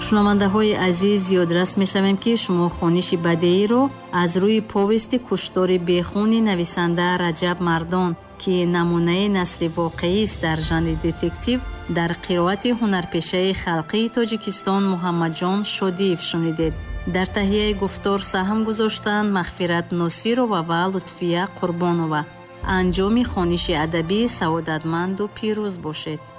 шунавандаҳои азиз, зиёдрас мешавем ки шумо хониши бадеиро аз рӯи повести куштори бехуни нависанда Раҷаб Мардон, ки намунаи насри воқеист дар жанри детектив, дар қироати ҳунарпешаи халқии Тоҷикистон Муҳаммаҷон Шодиев шунидед. дар таҳияи гуфтор саҳм гузоштанд Мағфират Носирова ва Лутфия Қурбонова. анҷоми хониши адабӣ саодатманду пирӯз бошед.